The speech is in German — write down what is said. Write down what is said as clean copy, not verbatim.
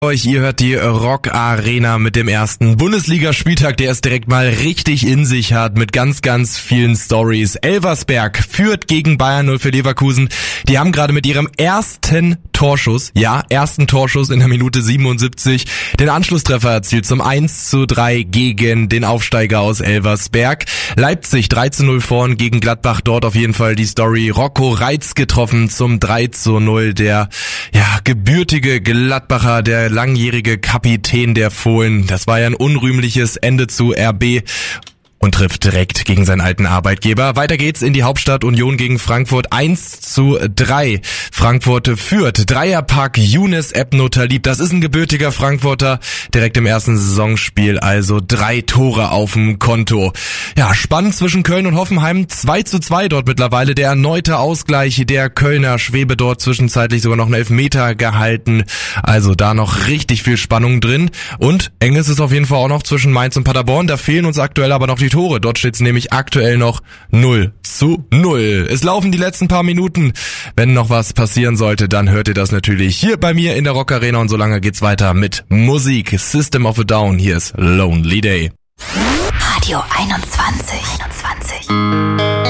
Ihr hört die Rock Arena mit dem ersten Bundesligaspieltag, der es direkt mal richtig in sich hat, mit ganz, ganz vielen Stories. Elversberg führt gegen Bayern 0 für Leverkusen. Die haben gerade mit ihrem ersten Torschuss in der Minute 77 den Anschlusstreffer erzielt zum 1:3 gegen den Aufsteiger aus Elversberg. Leipzig 3:0 vorn gegen Gladbach, dort auf jeden Fall die Story. Rocco Reitz getroffen zum 3:0, der gebürtige Gladbacher, der langjährige Kapitän der Fohlen. Das war ja ein unrühmliches Ende zu RB. Und trifft direkt gegen seinen alten Arbeitgeber. Weiter geht's in die Hauptstadt. Union gegen Frankfurt 1:3. Frankfurt führt. Dreierpack Younes Ebno Talib. Das ist ein gebürtiger Frankfurter. Direkt im ersten Saisonspiel. Also 3 Tore auf dem Konto. Ja, spannend zwischen Köln und Hoffenheim. 2:2 dort mittlerweile. Der erneute Ausgleich der Kölner. Schwebe dort zwischenzeitlich sogar noch einen Elfmeter gehalten. Also da noch richtig viel Spannung drin. Und eng ist es auf jeden Fall auch noch zwischen Mainz und Paderborn. Da fehlen uns aktuell aber noch die Tore. Dort steht es nämlich aktuell noch 0:0. Es laufen die letzten paar Minuten. Wenn noch was passieren sollte, dann hört ihr das natürlich hier bei mir in der Rock Arena. Und solange geht's weiter mit Musik. System of a Down. Hier ist Lonely Day. Radio 21.